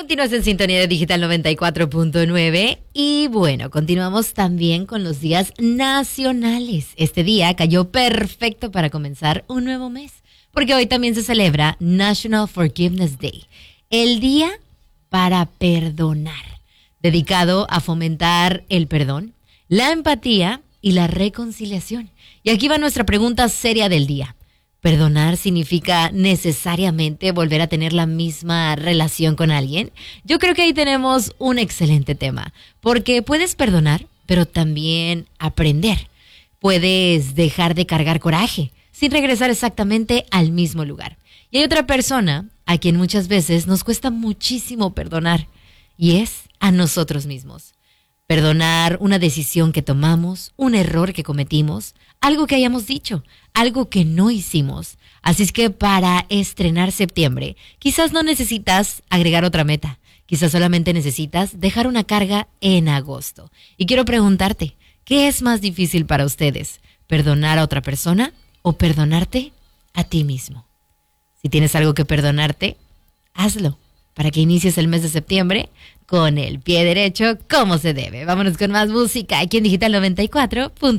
Continúas en sintonía de Digital 94.9 y bueno, continuamos también con los días nacionales. Este día cayó perfecto para comenzar un nuevo mes, porque hoy también se celebra National Forgiveness Day, el día para perdonar, dedicado a fomentar el perdón, la empatía y la reconciliación. Y aquí va nuestra pregunta seria del día. ¿Perdonar significa necesariamente volver a tener la misma relación con alguien? Yo creo que ahí tenemos un excelente tema, porque puedes perdonar, pero también aprender. Puedes dejar de cargar coraje sin regresar exactamente al mismo lugar. Y hay otra persona a quien muchas veces nos cuesta muchísimo perdonar, y es a nosotros mismos. Perdonar una decisión que tomamos, un error que cometimos, algo que hayamos dicho, algo que no hicimos. Así es que para estrenar septiembre, quizás no necesitas agregar otra meta. Quizás solamente necesitas dejar una carga en agosto. Y quiero preguntarte, ¿qué es más difícil para ustedes? ¿Perdonar a otra persona o perdonarte a ti mismo? Si tienes algo que perdonarte, hazlo para que inicies el mes de septiembre con el pie derecho como se debe. Vámonos con más música aquí en Digital 94.